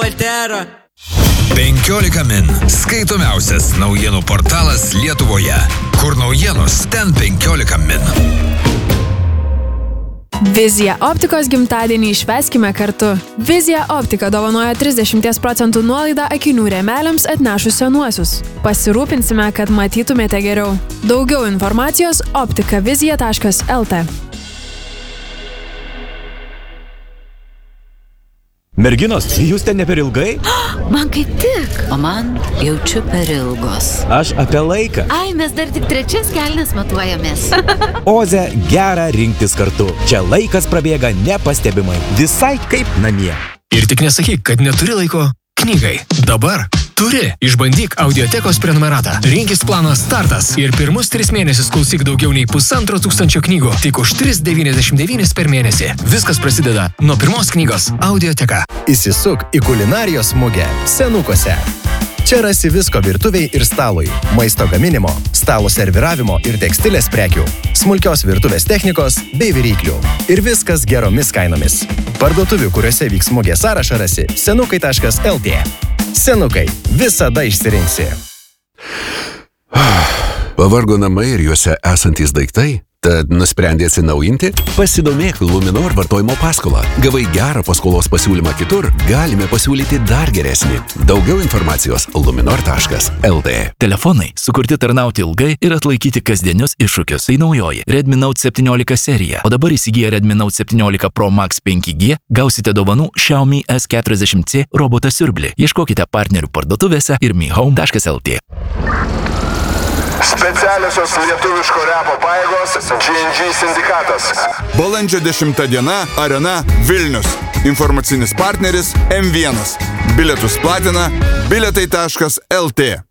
Patera. 15 min. Skaitomiausias naujienų portalas Lietuvoje. Kur naujienos, ten 15 min. Vizija Optikos gimtadienį švęskime kartu. Vizija Optika dovanoja 30% nuolaidą akinių rėmeliams atnešus senuosius. Pasirūpinsime, kad matytumėte geriau. Daugiau informacijos optikavizija.lt. Merginos, jūs ten ne per ilgai? Man kaip tik, o man jaučiu per ilgos. Aš apie laiką. Ai, mes dar tik 3 kelnes matuojamės. Oze gera rinktis kartu. Čia laikas prabėga nepastebimai. Visai kaip namie. Ir tik nesakyk, kad neturi laiko knygai. Dabar turi. Išbandyk Audiotekos prenumeratą. Rinkis planą Startas ir pirmus 3 mėnesius klausyk daugiau nei 1500 knygų. Tik už 3,99 per mėnesį. Viskas prasideda nuo pirmos knygos Audioteka. Įsisuk į kulinarijos mugę Senukose. Čia rasi visko virtuviai ir stalui, maisto gaminimo, stalo serviravimo ir tekstilės prekių, smulkios virtuvės technikos bei viryklių. Ir viskas geromis kainomis. Parduotuvių, kuriuose vyks mugė sąrašą rasi senukai.lt. Senukai, visada išsirinksi. Pavargo namai ir juose esantys daiktai? Tad nusprendė atsinaujinti? Pasidomėk Luminor vartojimo paskolą. Gavai gerą paskolos pasiūlymą kitur, galime pasiūlyti dar geresnį. Daugiau informacijos luminor.lt. Telefonai sukurti tarnauti ilgai ir atlaikyti kasdienius iššūkius. Tai naujoji Redmi Note 17 serija. O dabar įsigiję Redmi Note 17 Pro Max 5G gausite dovanų Xiaomi S40C robotą siurblį. Ieškokite partnerių parduotuvėse ir mihome.lt. Specialiosios lietuviško repo pajėgos G&G sindikatas. Balandžio 10 diena, Arena, Vilnius. Informacinis partneris M1. Bilietus platina bilietai.lt.